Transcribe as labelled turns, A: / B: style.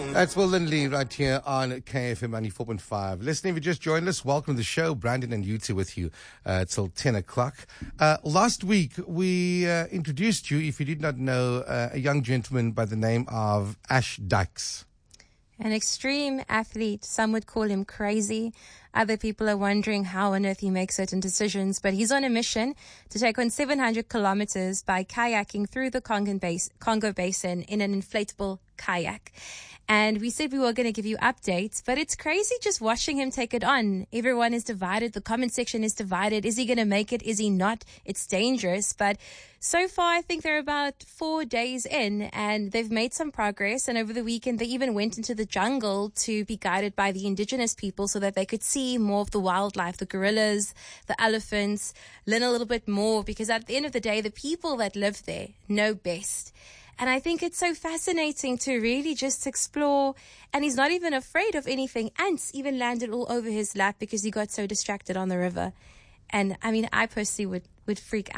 A: That's Will Lindley right here on KFM 94.5. Listening, if you just joined us, welcome to the show. Brandon and Yuta with you till 10 o'clock. Last week, we introduced you, if you did not know, a young gentleman by the name of Ash Dykes.
B: An extreme athlete. Some would call him crazy. Other people are wondering how on earth he makes certain decisions. But he's on a mission to take on 700 kilometers by kayaking through the Congo Basin in an inflatable kayak. And we said we were going to give you updates, but it's crazy just watching him take it on. Everyone is divided. The comment section is divided. Is he going to make it? Is he not? It's dangerous. But so far, I think they're about 4 days in and they've made some progress. And over the weekend, they even went into the jungle to be guided by the indigenous people so that they could see more of the wildlife, the gorillas, the elephants, learn a little bit more, because at the end of the day, the people that live there know best. And I think it's so fascinating to really just explore. And he's not even afraid of anything. Ants even landed all over his lap because he got so distracted on the river. And I mean, I personally would freak